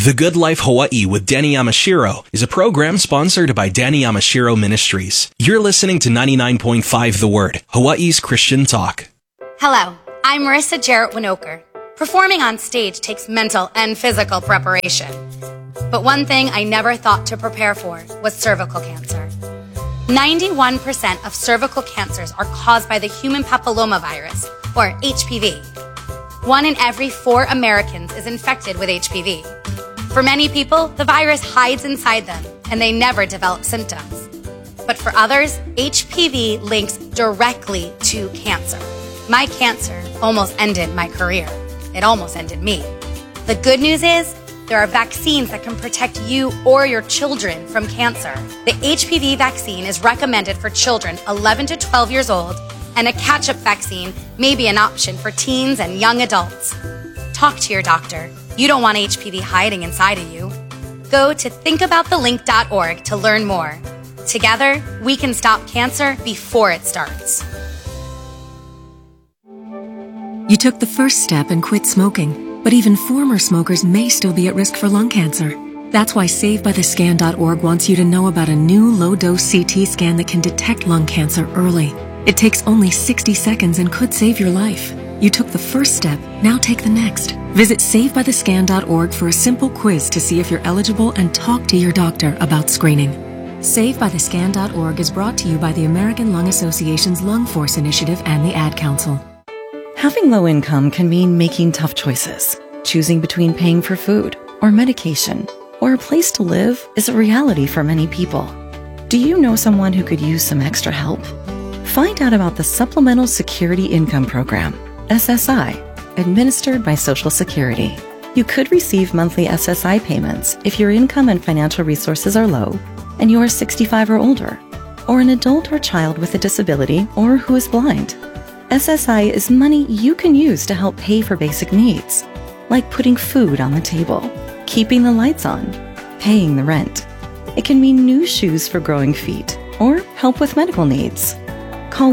The Good Life Hawaii with Danny Yamashiro is a program sponsored by Danny Yamashiro Ministries. You're listening to 99.5 The Word, Hawaii's Christian talk. Hello, I'm Marissa Jarrett Winoker. Performing on stage takes mental and physical preparation. But one thing I never thought to prepare for was cervical cancer. 91% of cervical cancers are caused by the human papillomavirus, or HPV. 1 in every 4 Americans is infected with HPV. For many people, the virus hides inside them and they never develop symptoms. But for others, HPV links directly to cancer. My cancer almost ended my career. It almost ended me. The good news is, there are vaccines that can protect you or your children from cancer. The HPV vaccine is recommended for children 11 to 12 years old, and a catch-up vaccine may be an option for teens and young adults. Talk to your doctor. You don't want HPV hiding inside of you. Go to thinkaboutthelink.org to learn more. Together, we can stop cancer before it starts. You took the first step and quit smoking, but even former smokers may still be at risk for lung cancer. That's why SaveByTheScan.org wants you to know about a new low-dose CT scan that can detect lung cancer early. It takes only 60 seconds and could save your life. You took the first step, now take the next. Visit SaveByTheScan.org for a simple quiz to see if you're eligible and talk to your doctor about screening. SaveByTheScan.org is brought to you by the American Lung Association's Lung Force Initiative and the Ad Council. Having low income can mean making tough choices. Choosing between paying for food or medication or a place to live is a reality for many people. Do you know someone who could use some extra help? Find out about the Supplemental Security Income Program, SSI, administered by Social Security. You could receive monthly SSI payments if your income and financial resources are low and you are 65 or older, or an adult or child with a disability or who is blind. SSI is money you can use to help pay for basic needs, like putting food on the table, keeping the lights on, paying the rent. It can mean new shoes for growing feet or help with medical needs. Call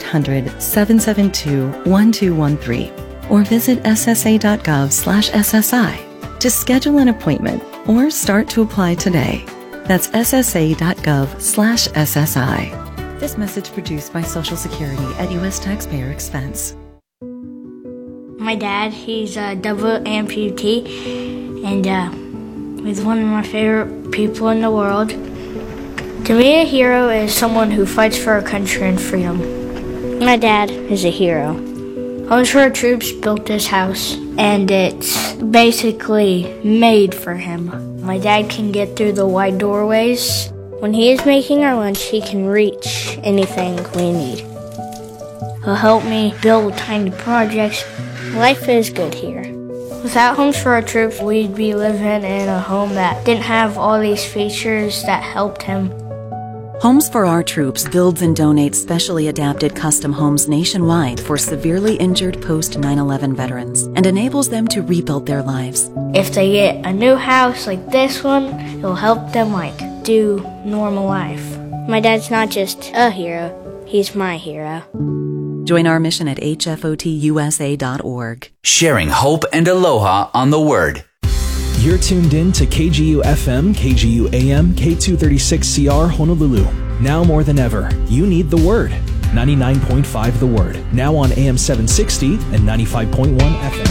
1-800-772-1213 or visit ssa.gov/SSI to schedule an appointment or start to apply today. That's ssa.gov/SSI. This message produced by Social Security at U.S. taxpayer expense. My dad, he's a double amputee, and he's one of my favorite people in the world. To me, a hero is someone who fights for our country and freedom. My dad is a hero. Homes for Our Troops built this house, and it's basically made for him. My dad can get through the wide doorways. When he is making our lunch, he can reach anything we need. He'll help me build tiny projects. Life is good here. Without Homes for Our Troops, we'd be living in a home that didn't have all these features that helped him. Homes for Our Troops builds and donates specially adapted custom homes nationwide for severely injured post-9/11 veterans and enables them to rebuild their lives. If they get a new house like this one, it'll help them do normal life. My dad's not just a hero, he's my hero. Join our mission at hfotusa.org. Sharing hope and aloha on the Word. You're tuned in to KGU FM, KGU AM, K236CR Honolulu. Now more than ever, you need the Word. 99.5 The Word. Now on AM 760 and 95.1 FM.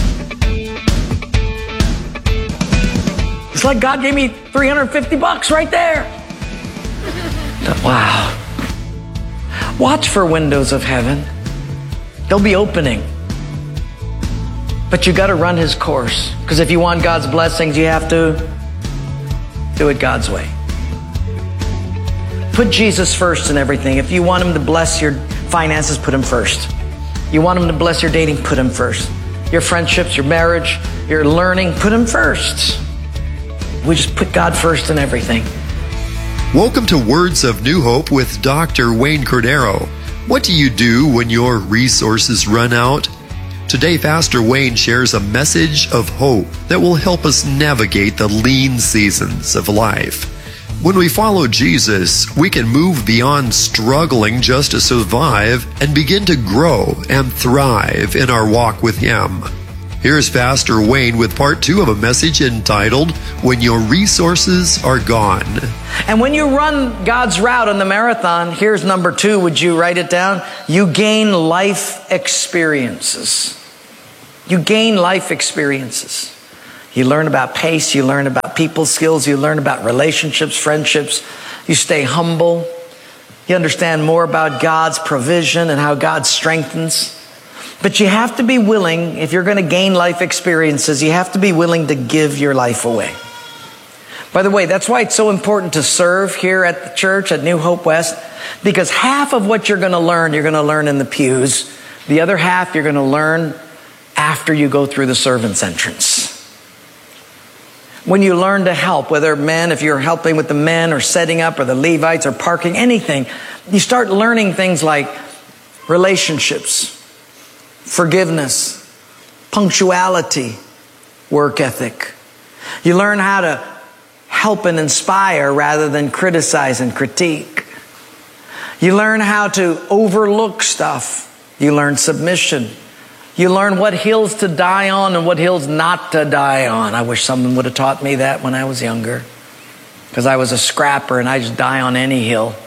It's like God gave me $350 right there. Wow. Watch for windows of heaven. They'll be opening. But you got to run His course. Because if you want God's blessings, you have to do it God's way. Put Jesus first in everything. If you want Him to bless your finances, put Him first. You want Him to bless your dating, put Him first. Your friendships, your marriage, your learning, put Him first. We just put God first in everything. Welcome to Words of New Hope with Dr. Wayne Cordero. What do you do when your resources run out? Today, Pastor Wayne shares a message of hope that will help us navigate the lean seasons of life. When we follow Jesus, we can move beyond struggling just to survive and begin to grow and thrive in our walk with Him. Here's Pastor Wayne with part 2 of a message entitled, When Your Resources Are Gone. And when you run God's route on the marathon, here's number 2. Would you write it down? You gain life experiences. You gain life experiences. You learn about pace. You learn about people skills. You learn about relationships, friendships. You stay humble. You understand more about God's provision and how God strengthens. But you have to be willing, if you're going to gain life experiences, you have to be willing to give your life away. By the way, that's why it's so important to serve here at the church at New Hope West, because half of what you're going to learn in the pews. The other half you're going to learn after you go through the servant's entrance. When you learn to help, whether men, if you're helping with the men or setting up or the Levites or parking, anything, you start learning things like relationships, forgiveness, punctuality, work ethic. You learn how to help and inspire rather than criticize and critique. You learn how to overlook stuff. You learn submission. You learn what hills to die on and what hills not to die on. I wish someone would have taught me that when I was younger, because I was a scrapper and I just die on any hill.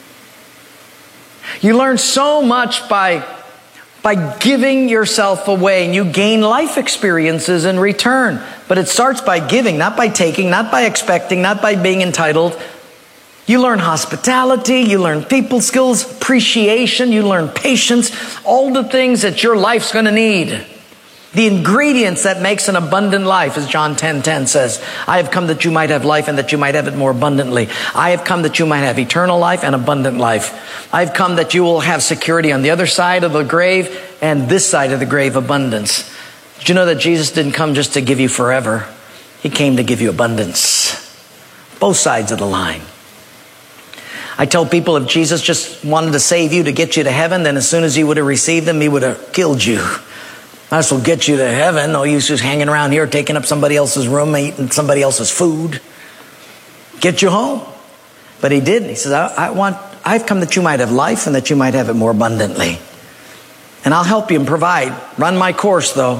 You learn so much by giving yourself away, and you gain life experiences in return. But it starts by giving, not by taking, not by expecting, not by being entitled. You learn hospitality, you learn people skills, appreciation, you learn patience, all the things that your life's going to need. The ingredients that makes an abundant life, as John 10:10 says, I have come that you might have life and that you might have it more abundantly. I have come that you might have eternal life and abundant life. I have come that you will have security on the other side of the grave and this side of the grave, abundance. Did you know that Jesus didn't come just to give you forever? He came to give you abundance. Both sides of the line. I tell people, if Jesus just wanted to save you to get you to heaven, then as soon as you would have received him, he would have killed you. Might as well get you to heaven. No use just hanging around here, taking up somebody else's room, eating somebody else's food. Get you home. But he didn't. He says, I've come that you might have life and that you might have it more abundantly. And I'll help you and provide. Run my course, though.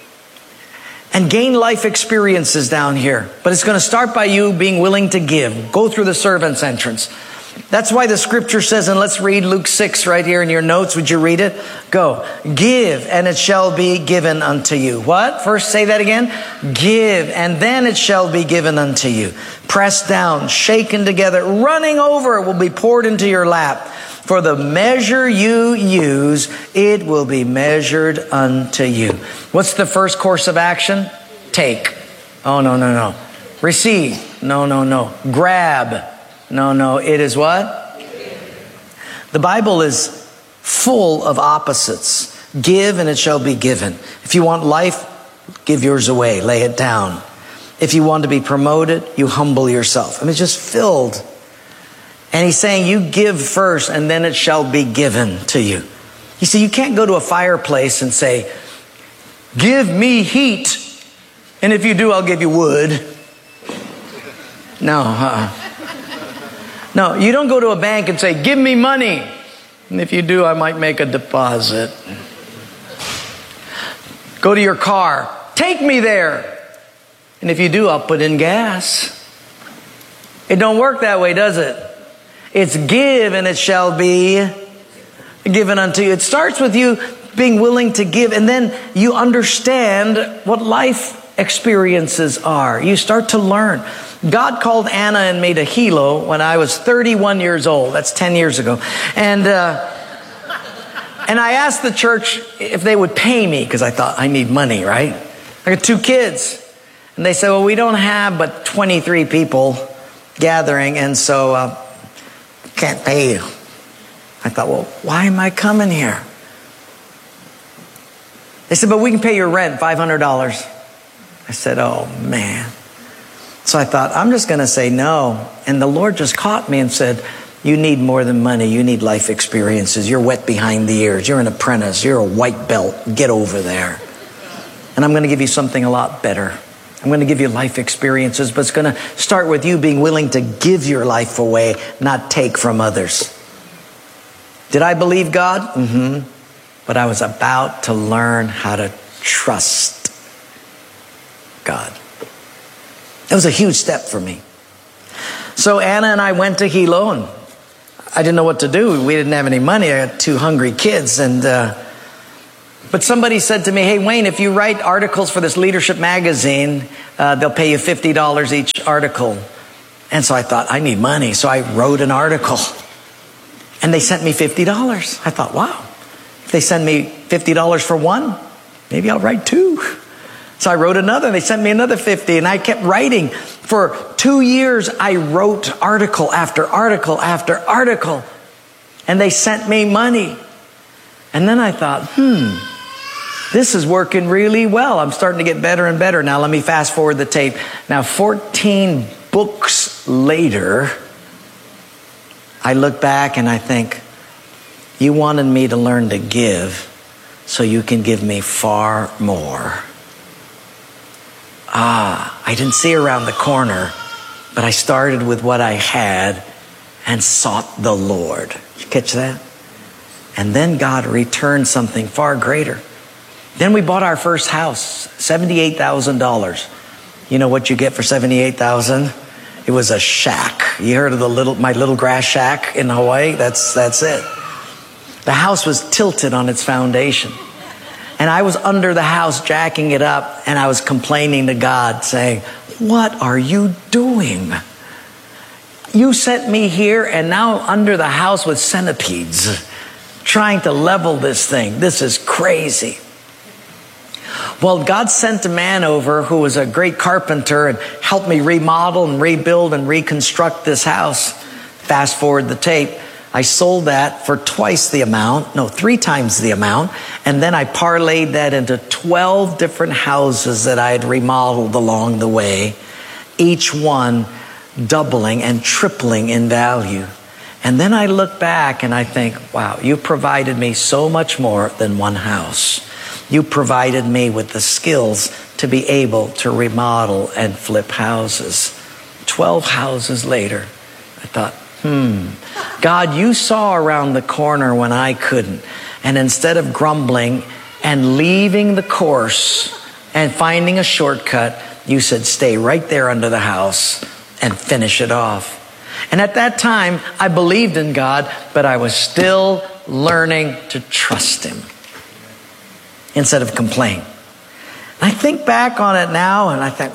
And gain life experiences down here. But it's going to start by you being willing to give. Go through the servant's entrance. That's why the scripture says, and let's read Luke 6 right here in your notes. Would you read it? Go. Give, and it shall be given unto you. What? First, say that again. Give, and then it shall be given unto you. Pressed down, shaken together, running over, will be poured into your lap. For the measure you use, it will be measured unto you. What's the first course of action? Take. Oh, no. Receive. No. Grab. No. It is what? The Bible is full of opposites. Give and it shall be given. If you want life, give yours away. Lay it down. If you want to be promoted, you humble yourself. I mean, it's just filled. And he's saying you give first and then it shall be given to you. You see, you can't go to a fireplace and say, give me heat. And if you do, I'll give you wood. No, No, you don't go to a bank and say, give me money. And if you do, I might make a deposit. Go to your car. Take me there. And if you do, I'll put in gas. It don't work that way, does it? It's give and it shall be given unto you. It starts with you being willing to give, and then you understand what life experiences are. You start to learn. God called Anna and me to Hilo when I was 31 years old. That's 10 years ago. And I asked the church if they would pay me, because I thought I need money, right? I got 2 kids. And they said, well, we don't have but 23 people gathering, and so can't pay you. I thought, well, why am I coming here? They said, but we can pay your rent, $500. I said, oh, man. So I thought, I'm just going to say no. And the Lord just caught me and said, you need more than money. You need life experiences. You're wet behind the ears. You're an apprentice. You're a white belt. Get over there. And I'm going to give you something a lot better. I'm going to give you life experiences, but it's going to start with you being willing to give your life away, not take from others. Did I believe God? But I was about to learn how to trust God. It was a huge step for me. So Anna and I went to Hilo, and I didn't know what to do. We didn't have any money. I had 2 hungry kids. But somebody said to me, hey, Wayne, if you write articles for this leadership magazine, they'll pay you $50 each article. And so I thought, I need money. So I wrote an article. And they sent me $50. I thought, wow, if they send me $50 for one, maybe I'll write 2. So I wrote another, and they sent me another 50, and I kept writing. For 2 years, I wrote article after article after article, and they sent me money. And then I thought, this is working really well. I'm starting to get better and better. Now let me fast forward the tape. Now 14 books later, I look back and I think, you wanted me to learn to give so you can give me far more. I didn't see around the corner, but I started with what I had and sought the Lord. Did you catch that? And then God returned something far greater. Then we bought our first house, $78,000. You know what you get for $78,000? It was a shack. You heard of my little grass shack in Hawaii? That's it. The house was tilted on its foundation. And I was under the house jacking it up, and I was complaining to God, saying, what are you doing? You sent me here, and now I'm under the house with centipedes, trying to level this thing. This is crazy. Well, God sent a man over who was a great carpenter and helped me remodel and rebuild and reconstruct this house. Fast forward the tape. I sold that for 3 times the amount. And then I parlayed that into 12 different houses that I had remodeled along the way, each one doubling and tripling in value. And then I look back and I think, wow, you provided me so much more than one house. You provided me with the skills to be able to remodel and flip houses. 12 houses later, I thought, God, you saw around the corner when I couldn't. And instead of grumbling and leaving the course and finding a shortcut, you said, stay right there under the house and finish it off. And at that time, I believed in God, but I was still learning to trust Him instead of complain. I think back on it now and I think,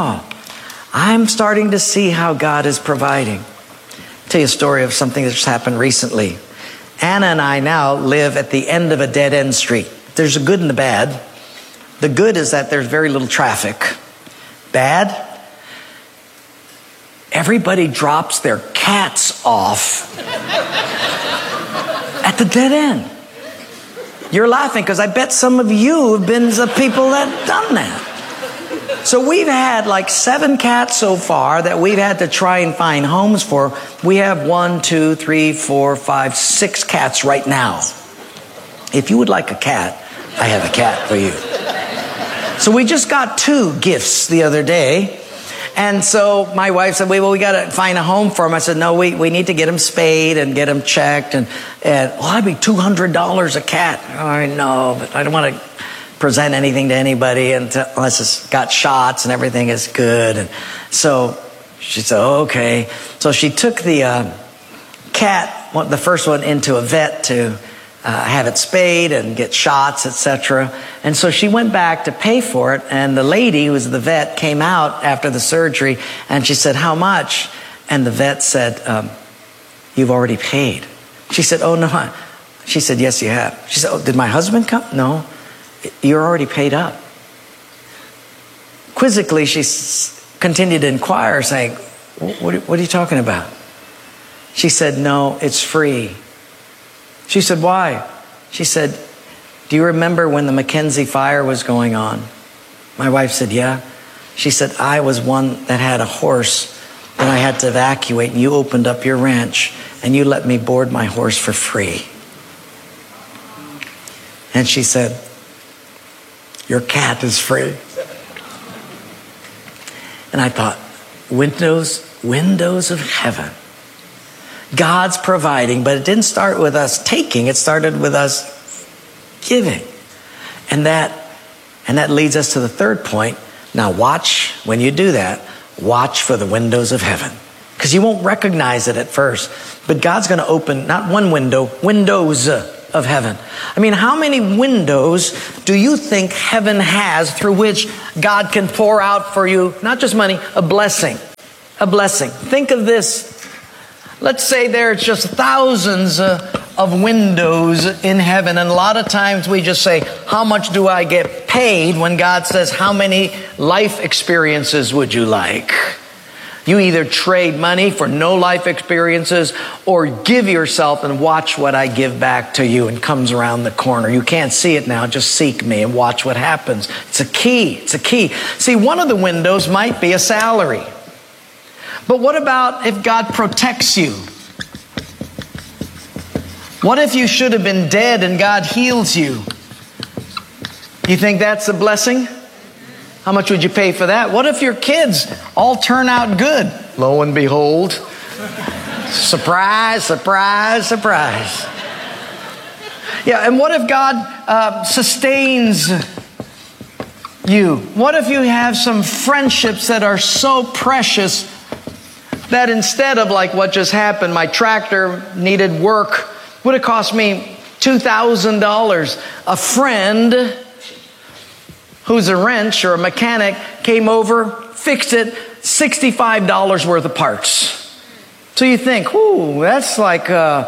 I'm starting to see how God is providing. I'll tell you a story of something that just happened recently. Anna and I now live at the end of a dead-end street. There's a good and the bad. The good is that there's very little traffic. Bad, everybody drops their cats off at the dead end. You're laughing because I bet some of you have been the people that have done that. So we've had like 7 cats so far that we've had to try and find homes for. We have 1, 2, 3, 4, 5, 6 cats right now. If you would like a cat, I have a cat for you. So we just got 2 gifts the other day. And so my wife said, we got to find a home for them. I said, no, we need to get them spayed and get them checked. And that'd be $200 a cat. I know, but I don't want to present anything to anybody unless it's got shots and everything is good. And so she said, okay. So she took the cat, the first one, into a vet to have it spayed and get shots, etc. And so she went back to pay for it, and the lady who was the vet came out after the surgery, and she said, how much? And the vet said, you've already paid. She said, oh, no. She said, yes, you have. She said, oh, did my husband come? No, you're already paid up. Quizzically, she continued to inquire, saying, what are you talking about? She said, no, it's free. She said, why? She said, do you remember when the Mackenzie fire was going on? My wife said, yeah. She said, I was one that had a horse and I had to evacuate, and you opened up your ranch and you let me board my horse for free. And she said, your cat is free. And I thought, windows of heaven. God's providing, but it didn't start with us taking, it started with us giving. And that leads us to the third point. Now watch, when you do that, watch for the windows of heaven. Because you won't recognize it at first. But God's going to open, not one window, windows of heaven. I mean, how many windows do you think heaven has through which God can pour out for you, not just money, a blessing? A blessing. Think of this. Let's say there's just thousands of windows in heaven. And a lot of times we just say, how much do I get paid? When God says, how many life experiences would you like? You either trade money for no life experiences or give yourself and watch what I give back to you, and comes around the corner. You can't see it now. Just seek me and watch what happens. It's a key. It's a key. See, one of the windows might be a salary. But what about if God protects you? What if you should have been dead and God heals you? You think that's a blessing? How much would you pay for that? What if your kids all turn out good? Lo and behold. Surprise, surprise, surprise. Yeah, and what if God sustains you? What if you have some friendships that are so precious that instead of like what just happened, my tractor needed work, would have cost me $2,000. A friend who's a wrench or a mechanic came over, fixed it, $65 worth of parts. So you think, ooh, that's like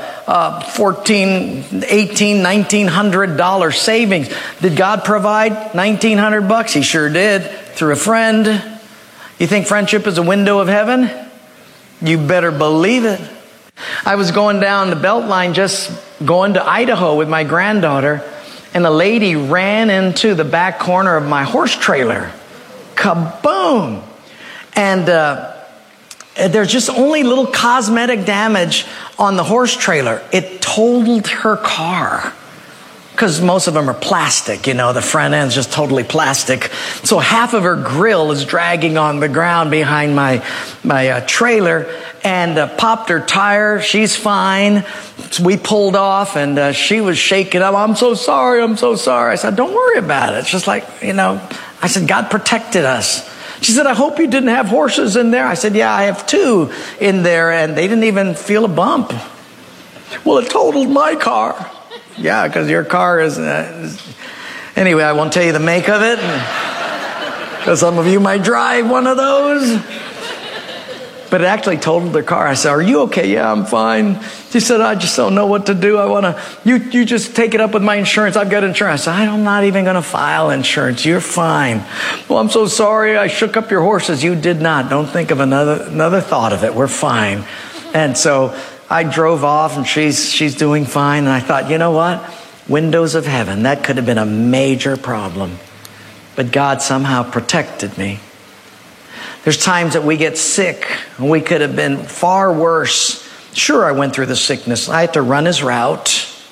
$1,400, $1,800, $1,900 savings. Did God provide $1,900? He sure did, through a friend. You think friendship is a window of heaven? You better believe it. I was going down the Beltline, just going to Idaho with my granddaughter, and a lady ran into the back corner of my horse trailer. Kaboom! And there's just only little cosmetic damage on the horse trailer. It totaled her car. Because most of them are plastic, you know, the front end's just totally plastic. So half of her grill is dragging on the ground behind my trailer, and popped her tire. She's fine. So we pulled off, and she was shaking up. I'm so sorry. I'm so sorry. I said, don't worry about it. It's just like, you know, I said, God protected us. She said, I hope you didn't have horses in there. I said, yeah, I have 2 in there, and they didn't even feel a bump. Well, it totaled my car. Yeah, because your car is... Anyway, I won't tell you the make of it, because some of you might drive one of those. But it actually totaled their car. I said, are you okay? Yeah, I'm fine. She said, I just don't know what to do. I want to... You just take it up with my insurance. I've got insurance. I said, I'm not even going to file insurance. You're fine. Well, I'm so sorry. I shook up your horses. You did not. Don't think of another thought of it. We're fine. And so I drove off, and she's doing fine. And I thought, you know what? Windows of heaven. That could have been a major problem. But God somehow protected me. There's times that we get sick, and we could have been far worse. Sure, I went through the sickness. I had to run his route,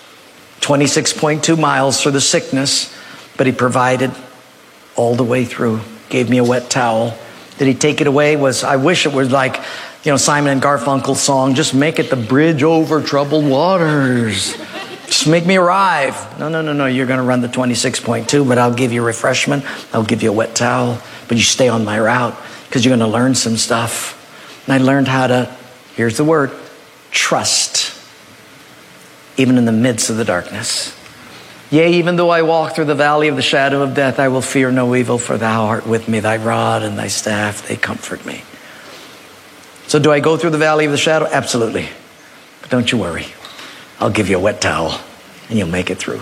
26.2 miles through the sickness, but he provided all the way through. Gave me a wet towel. Did he take it away? I wish it was like, you know, Simon and Garfunkel's song, just make it the bridge over troubled waters. Just make me arrive. No. You're going to run the 26.2, but I'll give you refreshment. I'll give you a wet towel, but you stay on my route, because you're going to learn some stuff. And I learned how to, here's the word, trust, even in the midst of the darkness. Yea, even though I walk through the valley of the shadow of death, I will fear no evil, for thou art with me. Thy rod and thy staff, they comfort me. So do I go through the valley of the shadow? Absolutely. But don't you worry. I'll give you a wet towel, and you'll make it through.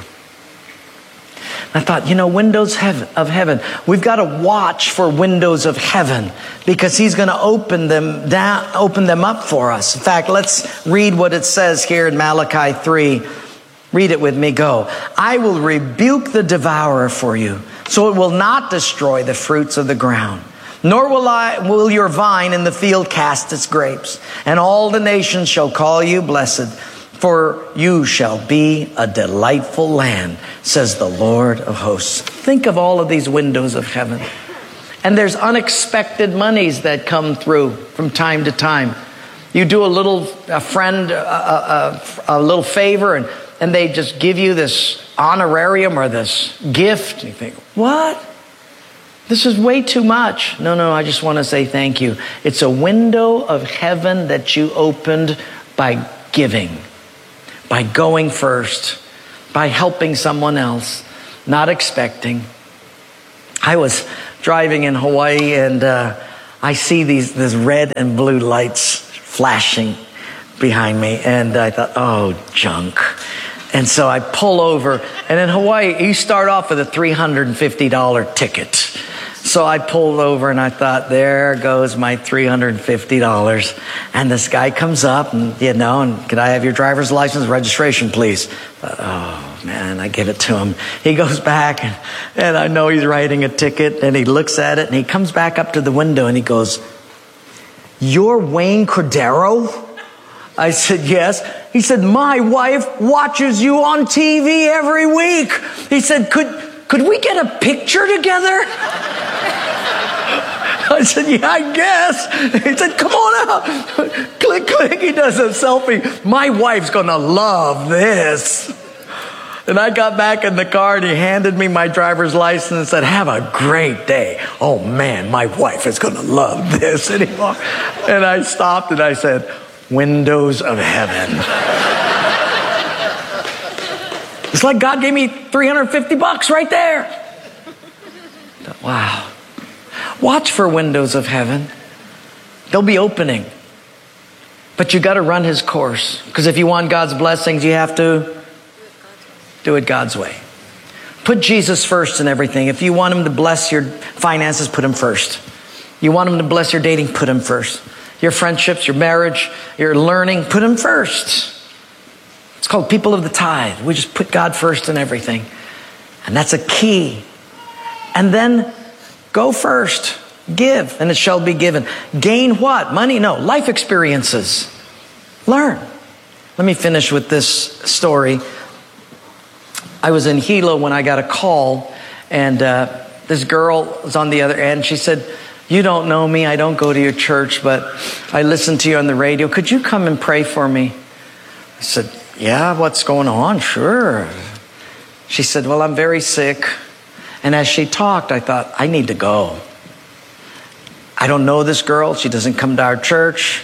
I thought, you know, windows of heaven. We've got to watch for windows of heaven, because he's going to open them up for us. In fact, let's read what it says here in Malachi 3. Read it with me. Go. I will rebuke the devourer for you, so it will not destroy the fruits of the ground. Nor will your vine in the field cast its grapes. And all the nations shall call you blessed, for you shall be a delightful land, says the Lord of hosts. Think of all of these windows of heaven. And there's unexpected monies that come through from time to time. You do a little favor, and they just give you this honorarium or this gift. You think, what? This is way too much. No, I just want to say thank you. It's a window of heaven that you opened by giving, by going first, by helping someone else, not expecting. I was driving in Hawaii and I see these red and blue lights flashing behind me, and I thought, oh, junk. And so I pull over, and in Hawaii, you start off with a $350 ticket. So I pulled over and I thought, there goes my $350. And this guy comes up and, and could I have your driver's license, registration, please? Oh, man, I give it to him. He goes back and I know he's writing a ticket, and he looks at it and he comes back up to the window and he goes, "You're Wayne Cordero?" I said, "Yes." He said, "My wife watches you on TV every week." He said, could we get a picture together? I said, "Yeah, I guess." He said, "Come on out." Click, click. He does a selfie. "My wife's going to love this." And I got back in the car and he handed me my driver's license and said, "Have a great day. Oh man, my wife is going to love this." And I stopped and I said, "Windows of heaven." It's like God gave me $350 right there. Wow. Watch for windows of heaven. They'll be opening. But you got to run his course. Because if you want God's blessings, you have to do it God's way. Put Jesus first in everything. If you want him to bless your finances, put him first. You want him to bless your dating, put him first. Your friendships, your marriage, your learning, put him first. It's called people of the tithe. We just put God first in everything. And that's a key. And then go first. Give, and it shall be given. Gain what? Money? No. Life experiences. Learn. Let me finish with this story. I was in Hilo when I got a call, and this girl was on the other end. She said, "You don't know me. I don't go to your church, but I listen to you on the radio. Could you come and pray for me?" I said, "Yeah, what's going on? Sure." She said, "Well, I'm very sick." And as she talked, I thought, I need to go. I don't know this girl. She doesn't come to our church.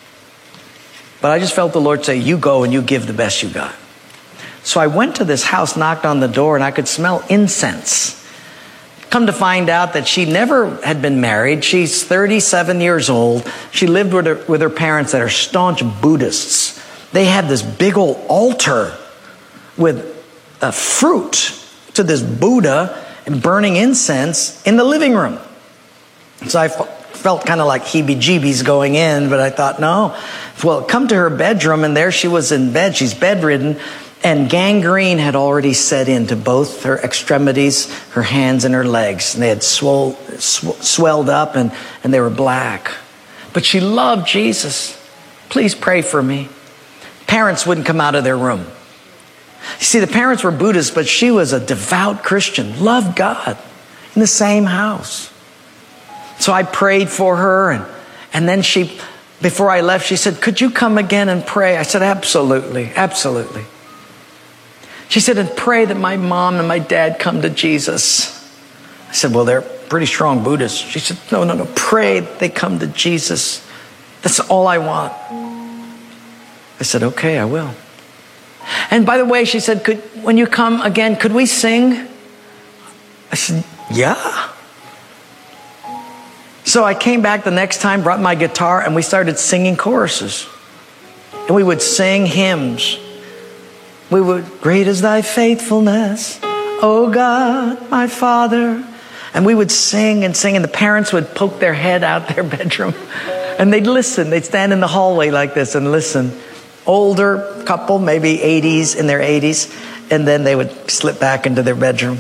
But I just felt the Lord say, you go and you give the best you got. So I went to this house, knocked on the door, and I could smell incense. Come to find out that she never had been married. She's 37 years old. She lived with her parents that are staunch Buddhists. They had this big old altar with a fruit to this Buddha and burning incense in the living room. So I felt kind of like heebie-jeebies going in, but I thought, no. Well, come to her bedroom, and there she was in bed. She's bedridden, and gangrene had already set into both her extremities, her hands and her legs. And they had swelled up, and they were black. But she loved Jesus. Please pray for me. Parents wouldn't come out of their room. You see, the parents were Buddhists, but she was a devout Christian, loved God, in the same house. So I prayed for her, and then before I left, she said, "Could you come again and pray?" I said, "Absolutely, absolutely." She said, "And pray that my mom and my dad come to Jesus." I said, "Well, they're pretty strong Buddhists." She said, No, pray they come to Jesus. That's all I want. I said, "Okay, I will." And by the way, she said, "When you come again, could we sing?" I said, "Yeah." So I came back the next time, brought my guitar, and we started singing choruses. And we would sing hymns. We would, "Great is thy faithfulness, O God, my Father." And we would sing and sing, and the parents would poke their head out their bedroom. And they'd listen. They'd stand in the hallway like this and listen. Older couple, maybe in their 80s, and then they would slip back into their bedroom.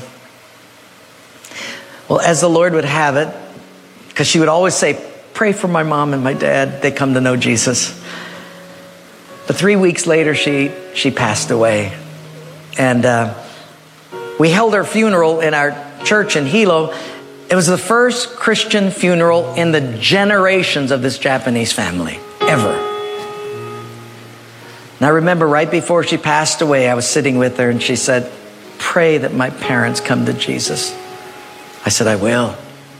Well, as the Lord would have it, because she would always say, "Pray for my mom and my dad. They come to know Jesus." But 3 weeks later, she passed away. And we held her funeral in our church in Hilo. It was the first Christian funeral in the generations of this Japanese family, ever. And I remember right before she passed away, I was sitting with her and she said, "Pray that my parents come to Jesus." I said, "I will."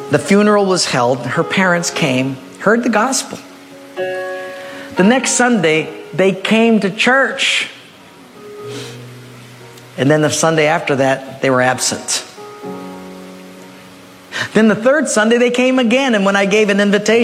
The funeral was held. Her parents came, heard the gospel. The next Sunday, they came to church. And then the Sunday after that, they were absent. Then the third Sunday, they came again. And when I gave an invitation,